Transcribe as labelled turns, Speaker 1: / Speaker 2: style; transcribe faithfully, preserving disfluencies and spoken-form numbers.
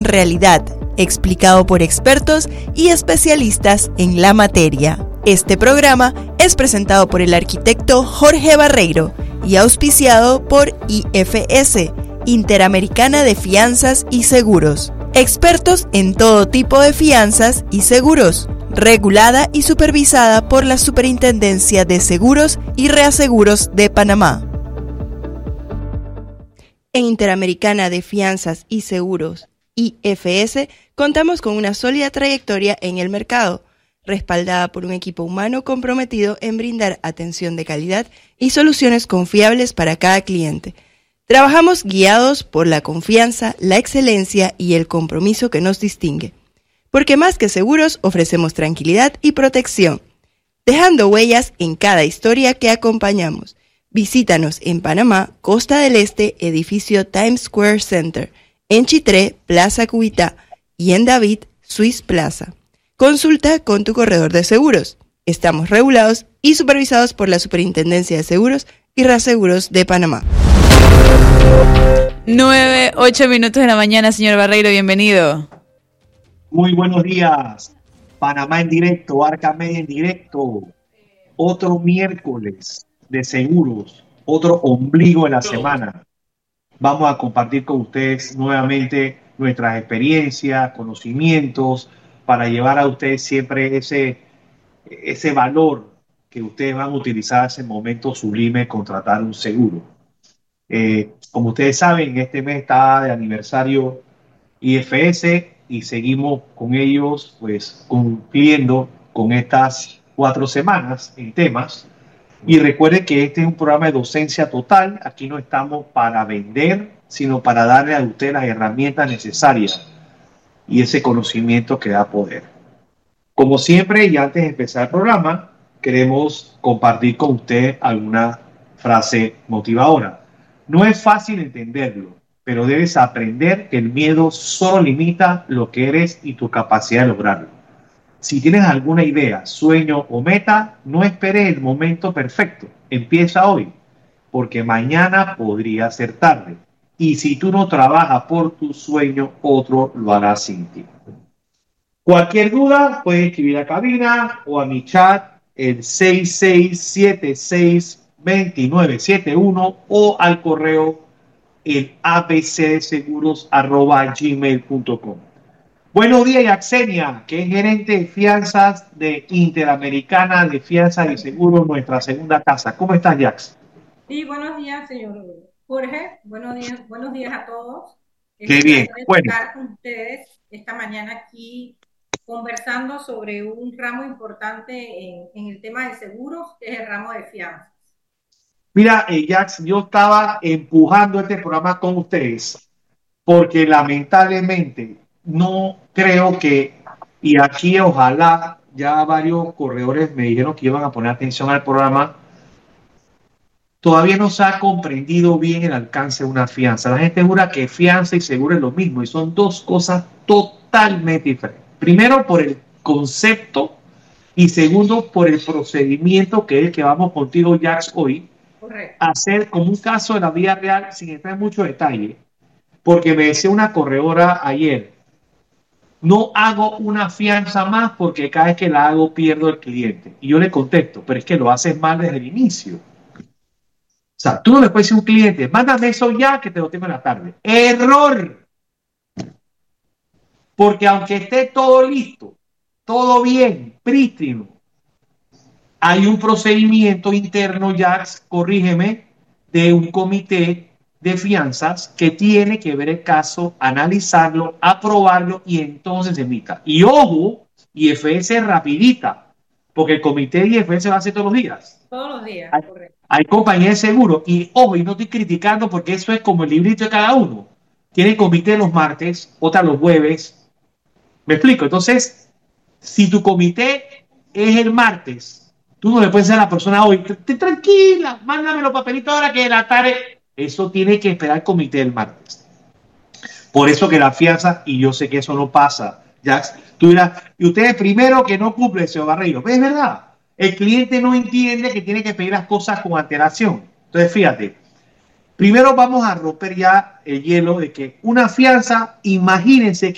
Speaker 1: realidad, explicado por expertos y especialistas en la materia. Este programa es presentado por el arquitecto Jorge Barreiro y auspiciado por I F S, Interamericana de Fianzas y Seguros. Expertos en todo tipo de fianzas y seguros, regulada y supervisada por la Superintendencia de Seguros y Reaseguros de Panamá. En Interamericana de Fianzas y Seguros, I F S, contamos con una sólida trayectoria en el mercado, respaldada por un equipo humano comprometido en brindar atención de calidad y soluciones confiables para cada cliente. Trabajamos guiados por la confianza, la excelencia y el compromiso que nos distingue. Porque más que seguros, ofrecemos tranquilidad y protección, dejando huellas en cada historia que acompañamos. Visítanos en Panamá, Costa del Este, edificio Times Square Center, en Chitré, Plaza Cubitá, y en David, Swiss Plaza. Consulta con tu corredor de seguros. Estamos regulados y supervisados por la Superintendencia de Seguros y Reaseguros de Panamá.
Speaker 2: Nueve, ocho minutos de la mañana, señor Barreiro, bienvenido.
Speaker 3: Muy buenos días. Panamá en directo, Arca Media en directo. Otro miércoles de seguros, otro ombligo de la semana. Vamos a compartir con ustedes nuevamente nuestras experiencias, conocimientos, para llevar a ustedes siempre ese, ese valor que ustedes van a utilizar en ese momento sublime de contratar un seguro. Eh, como ustedes saben, este mes está de aniversario I F S y seguimos con ellos, pues cumpliendo con estas cuatro semanas en temas. Y recuerden que este es un programa de docencia total. Aquí no estamos para vender, sino para darle a usted las herramientas necesarias y ese conocimiento que da poder. Como siempre, y antes de empezar el programa, queremos compartir con usted alguna frase motivadora. No es fácil entenderlo, pero debes aprender que el miedo solo limita lo que eres y tu capacidad de lograrlo. Si tienes alguna idea, sueño o meta, no esperes el momento perfecto. Empieza hoy, porque mañana podría ser tarde. Y si tú no trabajas por tu sueño, otro lo hará sin ti. Cualquier duda, puedes escribir a cabina o a mi chat el seis seis siete seis, dos nueve siete uno o al correo el abcdeseguros arroba gmail punto com. Buenos días, Yaxenia, que es gerente de fianzas de Interamericana de Fianzas y Seguros, nuestra segunda casa. ¿Cómo estás, Yax?
Speaker 4: Sí, buenos días, señor Jorge. Buenos días, buenos días a todos.
Speaker 3: Qué bien.
Speaker 4: Bueno, estar con ustedes esta mañana aquí conversando sobre un ramo importante en, en el tema de seguros, que es el ramo de fianzas.
Speaker 3: Mira, eh, Jax, yo estaba empujando este programa con ustedes porque lamentablemente no creo que, y aquí ojalá ya varios corredores me dijeron que iban a poner atención al programa, todavía no se ha comprendido bien el alcance de una fianza. La gente jura que fianza y seguro es lo mismo y son dos cosas totalmente diferentes. Primero por el concepto y segundo por el procedimiento que es el que vamos contigo, Jax, hoy. Correcto. Hacer como un caso de la vida real sin entrar en mucho detalle, porque me decía una corredora ayer, no hago una fianza más porque cada vez que la hago pierdo el cliente. Y yo le contesto, pero es que lo haces mal desde el inicio. O sea, tú no le puedes decir a un cliente, mándame eso ya que te lo tengo en la tarde. ¡Error! Porque aunque esté todo listo, todo bien, prístino, hay un procedimiento interno, Jax, corrígeme, de un comité de fianzas que tiene que ver el caso, analizarlo, aprobarlo y entonces emita. Y ojo, I F S es rapidita, porque el comité de I F S va a hacer todos los días.
Speaker 4: Todos los días,
Speaker 3: hay,
Speaker 4: correcto.
Speaker 3: Hay compañías de seguro y ojo, y no estoy criticando porque eso es como el librito de cada uno. Tiene comité los martes, otra los jueves. ¿Me explico? Entonces, si tu comité es el martes, tú no le puedes decir a la persona hoy, tranquila, mándame los papelitos ahora que la tarde. Eso tiene que esperar el comité del martes. Por eso que la fianza, y yo sé que eso no pasa, Jax, tú dirás, y ustedes primero que no cumplen, señor Barreiro. Es verdad, el cliente no entiende que tiene que pedir las cosas con antelación. Entonces, fíjate, primero vamos a romper ya el hielo de que una fianza, imagínense